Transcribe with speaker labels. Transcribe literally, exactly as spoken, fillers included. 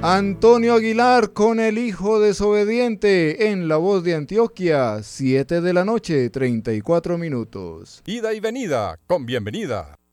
Speaker 1: Antonio Aguilar con El Hijo Desobediente en La Voz de Antioquia, siete de la noche, treinta y cuatro minutos.
Speaker 2: Ida y venida con bienvenida.